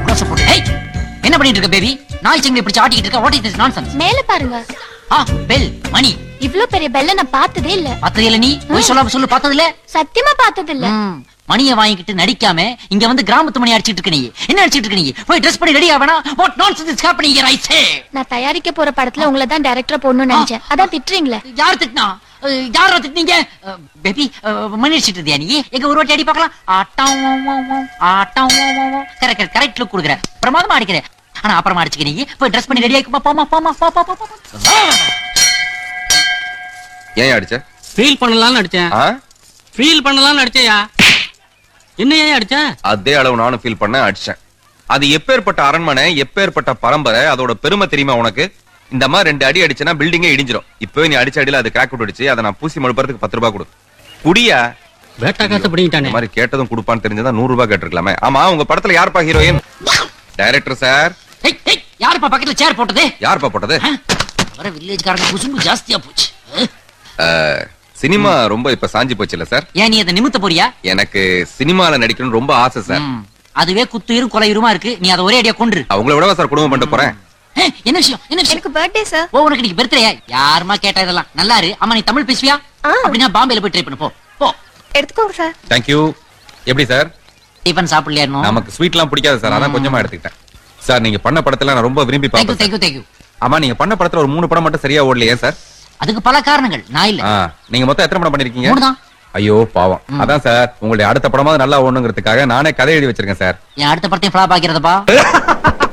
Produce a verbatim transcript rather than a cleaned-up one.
Post போட்டு ஏய் என்ன பண்ணிட்டு இருக்க பேபி? நாய் சிங்கி பிடிச்சு ஆட்டிட்டு இருக்க. What is this nonsense? மேல பாருங்க. ஆ பெல் மணி. இவ்ளோ பெரிய பெல்ல நான் பார்த்ததே இல்ல. பார்த்ததே இல்ல நீ? போய் சொல்லாம சொல்லு பார்த்தது இல்ல? சத்தியமா பார்த்தது இல்ல. மணியை வாங்கிட்டு நடிக்காம இங்க வந்து கிராமத்து மணி அடிச்சிட்டு இருக்க நீ. என்ன அடிச்சிட்டு இருக்க நீ? போய் Dress பண்ணி ready ஆவனா? What nonsense is happening here I சே. நான் தயாரிக்க போற படத்துல உங்களை தான் டைரக்டரா போடணும்னு நினைச்சேன். அதான் திட்டுறீங்களே. யார் திட்டினா? யார திட்டினீங்க? பேபி மணி அடிச்சிட்டு இருந்தியா நீ? எங்க ஒரு வாட்டி அடி பார்க்கலாம். ஆட்டம் ஆட்டம் கரெக்ட் கரெக்ட் லுக் கொடுக்குற. பிரமாதமா அடிக்கிற. ஆனா அப்புறமா அடிச்சுக்க நீ. போய் Dress பண்ணி ரெடி ஆயிக்குமா? போமா போமா போ போ போ. ஏன் அடிச்ச? ஃபீல் பண்ணலாம்னு அடிச்சேன். ஃபீல் பண்ணலாம்னு அடிச்சேயா? என்ன ஏன் அடிச்ச? அதே அளவு நானும் ஃபீல் பண்ண அடிச்சேன். அது எப்பேற்பட்ட அரண்மனை, எப்பேற்பட்ட பரம்பரை, அதோட பெருமை தெரியுமா உனக்கு? இந்த மாதிரி ரெண்டு அடி அடிச்சனா பில்டிங்கே இடிஞ்சிரும். இப்பவே நீ அடிச்ச அடியில அது கிராக் விட்டுடுச்சு. அதை நான் பூசி மழுப்புறதுக்கு பத்து ரூபாய் கொடு. குடியா? வேட்டா காசு பிடிங்கிட்டானே. இந்த மாதிரி கேட்டதும் கொடுப்பான்னு தெரிஞ்சதா நூறு ரூபாய் கேட்டிருக்கலாமே. ஆமா, உங்க படத்துல யாருப்பா ஹீரோயின்? Director sir. யாருப்பா பக்கத்துல சேர் போட்டது? யாருப்பா போட்டது? வர வில்லேஜ்காரங்க குசும்பு ஜாஸ்தியா போச்சு. சினிமா ரொம்ப இப்ப சாஞ்சி போச்சுல சார். ஏன் நீ அதை நிமித்த போறியா? எனக்கு சினிமால நடிக்கணும் ரொம்ப ஆசை சார். அதுவே குத்துயிரும் கொலையுருமா இருக்கு. நீ அதை ஒரே அடியா கொன்று. அவங்கள விடவா சார் குடும்பம் பண்ணிட்டு போறேன். என்ன விஷயம்? என்ன விஷயம்? எனக்கு பர்த்டே சார். ஓ உனக்கு இன்னைக்கு பர்த்டே? யாருமா கேட்டா இதெல்லாம்? நல்லா இரு. அம்மா நீ தமிழ் பேசுவியா? அப்படின்னா பாம்பேல போய் ட்ரை பண்ணு. போ போ. எடுத்துக்கோங்க சார். Thank you. எப்படி சார்? டிபன் சாப்பிடலையா இன்னும்? நமக்கு ஸ்வீட்லாம் பிடிக்காது சார். அதான் கொஞ்சமா எடுத்துக்கிட்டேன். சார் நீங்க பண்ண படத்துல நான் ரொம்ப விரும்பி Thank you பாப்பேன். thank you thank you. ஆமா, நீங்க பண்ண படத்துல ஒரு மூணு படம் மட்டும் சரியா ஓடலையே சார்? அதுக்கு பல காரணங்கள். நான் இல்ல. நீங்க மொத்தம் எத்தனை படம் பண்ணிருக்கீங்க? மூணு தான். ஐயோ பாவம். அதான் சார் உங்களுடைய அடுத்த படமாவது நல்லா ஓடணுங்கிறதுக்காக நானே கதை எழுதி வச்சிருக்கேன் சார். என் அடுத்த படத்தையும் ஃபிளாப் ஆக்கிறதப்பா.